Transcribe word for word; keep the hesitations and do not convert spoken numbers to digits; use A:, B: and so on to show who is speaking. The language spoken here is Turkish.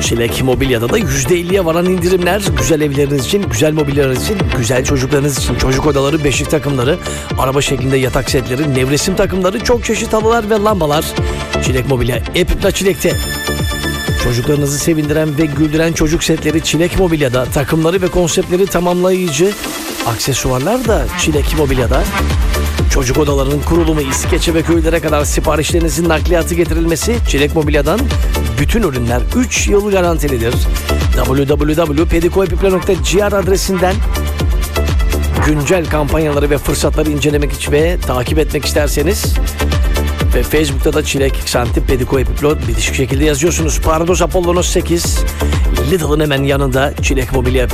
A: Çilek Mobilya'da da yüzde elliye varan indirimler. Güzel evleriniz için, güzel mobilyalarınız için, güzel çocuklarınız için. Çocuk odaları, beşik takımları, araba şeklinde yatak setleri, nevresim takımları, çok çeşit halılar ve lambalar. Çilek Mobilya Epipla Çilek'te. Çocuklarınızı sevindiren ve güldüren çocuk setleri Çilek Mobilya'da. Takımları ve konseptleri tamamlayıcı aksesuarlar da Çilek Mobilya'da. Çocuk odalarının kurulumu, İskeçe ve köylere kadar siparişlerinizin nakliyatı getirilmesi Çilek Mobilya'dan. Bütün ürünler üç yıl garantilidir. double-u double-u double-u nokta pedikoepipla nokta g r adresinden güncel kampanyaları ve fırsatları incelemek için ve takip etmek isterseniz ve Facebook'ta da Çilek Xanti Pedikoepiplo bitişik şekilde yazıyorsunuz. Pardos Apollonos sekiz, Lidl'ın hemen yanında Çilek Mobilya